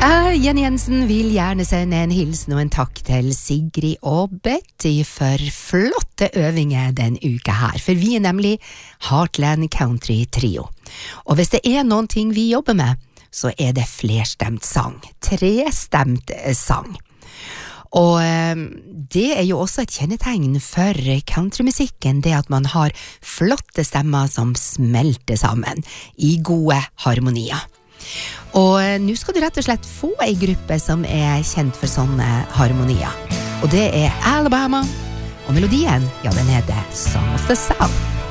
Jenny Jensen vil gjerne sende en hilsen og en takk til Sigrid og Betty for flotte øvinger den uka her, for vi nemlig Heartland Country Trio. Og hvis det noen ting vi jobber med, så det flerstemt sang, trestemt sang. Og det jo også et kjennetegn for countrymusikken, det at man har flotte stemmer som smelter sammen i gode harmonier. Og nå skal du rett og slett få en gruppe som kjent for sånne harmonier. Og det Alabama, og melodien, ja, den heter Song of the South.